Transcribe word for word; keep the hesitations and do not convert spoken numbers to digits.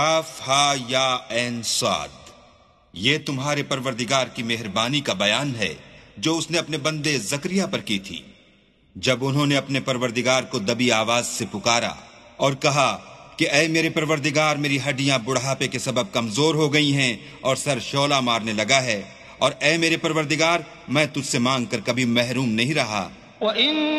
काफ हा या ऐन साद, ये तुम्हारे परवरदिगार की मेहरबानी का बयान है जो उसने अपने बंदे जकरिया पर की थी, जब उन्होंने अपने परवरदिगार को दबी आवाज से पुकारा और कहा कि ऐ मेरे परवरदिगार, मेरी हड्डियां बुढ़ापे के सबब कमजोर हो गई हैं और सर शोला मारने लगा है, और ऐ मेरे परवरदिगार, मैं तुझसे मांग कर कभी महरूम नहीं रहा।